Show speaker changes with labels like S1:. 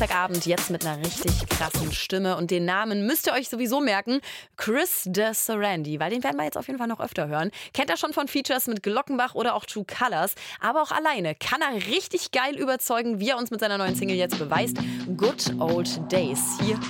S1: Samstagabend jetzt mit einer richtig krassen Stimme. Und den Namen müsst ihr euch sowieso merken. Chris de Sarandi, weil den werden wir jetzt auf jeden Fall noch öfter hören. Kennt er schon von Features mit Glockenbach oder auch True Colors. Aber auch alleine kann er richtig geil überzeugen, wie er uns mit seiner neuen Single jetzt beweist. Good Old Days hier